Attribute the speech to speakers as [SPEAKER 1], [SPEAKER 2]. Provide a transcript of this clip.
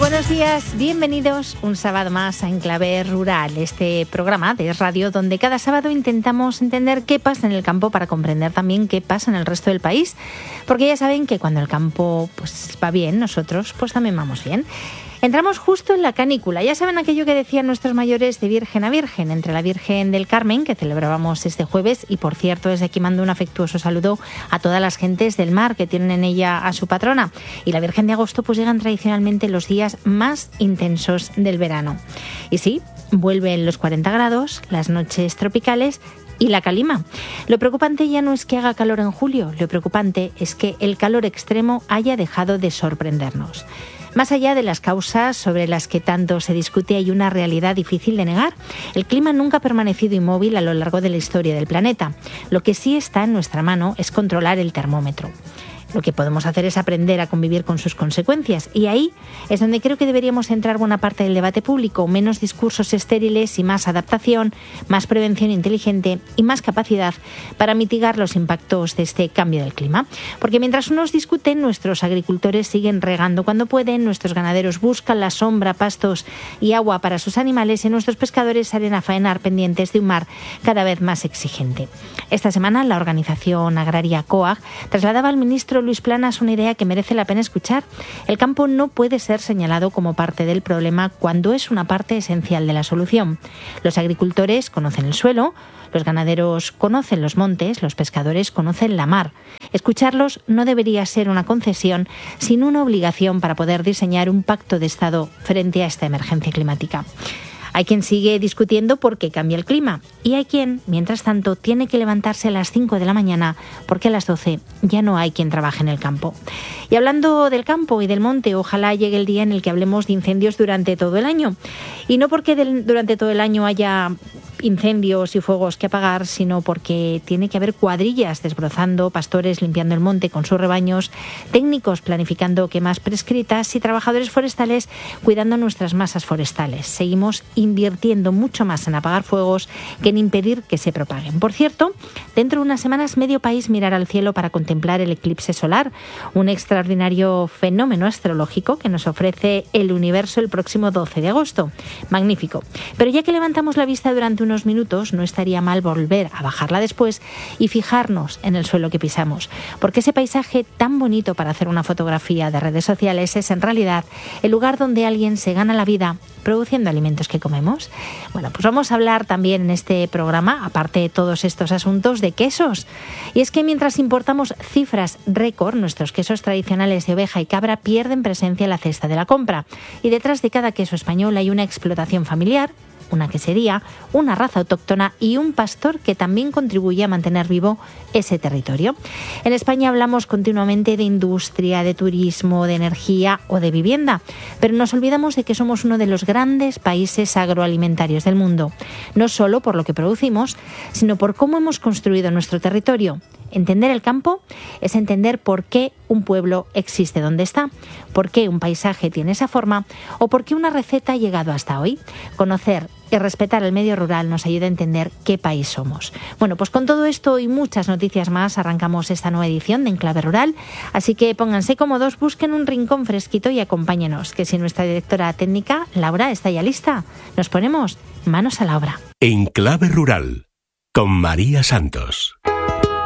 [SPEAKER 1] Buenos días, bienvenidos un sábado más a Enclave Rural, este programa de radio donde cada sábado intentamos entender qué pasa en el campo para comprender también qué pasa en el resto del país, porque ya saben que cuando el campo pues va bien, nosotros pues también vamos bien. Entramos justo en la canícula. Ya saben aquello que decían nuestros mayores de Virgen a Virgen, entre la Virgen del Carmen, que celebrábamos este jueves, y por cierto, desde aquí mando un afectuoso saludo a todas las gentes del mar que tienen en ella a su patrona, y la Virgen de Agosto, pues llegan tradicionalmente los días más intensos del verano. Y sí, vuelven los 40 grados, las noches tropicales y la calima. Lo preocupante ya no es que haga calor en julio, lo preocupante es que el calor extremo haya dejado de sorprendernos. Más allá de las causas sobre las que tanto se discute, hay una realidad difícil de negar. El clima nunca ha permanecido inmóvil a lo largo de la historia del planeta. Lo que sí está en nuestra mano es controlar el termómetro. Lo que podemos hacer es aprender a convivir con sus consecuencias, y ahí es donde creo que deberíamos centrar buena parte del debate público: menos discursos estériles y más adaptación, más prevención inteligente y más capacidad para mitigar los impactos de este cambio del clima. Porque mientras unos discuten, nuestros agricultores siguen regando cuando pueden, nuestros ganaderos buscan la sombra, pastos y agua para sus animales, y nuestros pescadores salen a faenar pendientes de un mar cada vez más exigente. Esta semana la organización agraria COAG trasladaba al ministro Luis Planas una idea que merece la pena escuchar. El campo no puede ser señalado como parte del problema cuando es una parte esencial de la solución. Los agricultores conocen el suelo, los ganaderos conocen los montes, los pescadores conocen la mar. Escucharlos no debería ser una concesión, sino una obligación para poder diseñar un pacto de Estado frente a esta emergencia climática. Hay quien sigue discutiendo por qué cambia el clima, y hay quien, mientras tanto, tiene que levantarse a las 5 de la mañana porque a las 12 ya no hay quien trabaje en el campo. Y hablando del campo y del monte, ojalá llegue el día en el que hablemos de incendios durante todo el año. Y no porque durante todo el año haya incendios y fuegos que apagar, sino porque tiene que haber cuadrillas desbrozando, pastores limpiando el monte con sus rebaños, técnicos planificando quemas prescritas y trabajadores forestales cuidando nuestras masas forestales. Seguimos invirtiendo mucho más en apagar fuegos que en impedir que se propaguen. Por cierto, dentro de unas semanas medio país mirará al cielo para contemplar el eclipse solar, un extraordinario fenómeno astrológico que nos ofrece el universo el próximo 12 de agosto. Magnífico. Pero ya que levantamos la vista durante unos minutos, no estaría mal volver a bajarla después y fijarnos en el suelo que pisamos, porque ese paisaje tan bonito para hacer una fotografía de redes sociales es en realidad el lugar donde alguien se gana la vida produciendo alimentos que comemos. Bueno, pues vamos a hablar también en este programa, aparte de todos estos asuntos, de quesos. Y es que mientras importamos cifras récord, nuestros quesos tradicionales de oveja y cabra pierden presencia en la cesta de la compra. Y detrás de cada queso español hay una explotación familiar, una quesería, una raza autóctona y un pastor que también contribuye a mantener vivo ese territorio. En España hablamos continuamente de industria, de turismo, de energía o de vivienda, pero nos olvidamos de que somos uno de los grandes países agroalimentarios del mundo, no solo por lo que producimos, sino por cómo hemos construido nuestro territorio. Entender el campo es entender por qué un pueblo existe donde está, por qué un paisaje tiene esa forma o por qué una receta ha llegado hasta hoy. Conocer y respetar el medio rural nos ayuda a entender qué país somos. Bueno, pues con todo esto y muchas noticias más arrancamos esta nueva edición de Enclave Rural, así que pónganse cómodos, busquen un rincón fresquito y acompáñenos, que si nuestra directora técnica, Laura, está ya lista, nos ponemos manos a la obra.
[SPEAKER 2] Enclave Rural, con María Santos.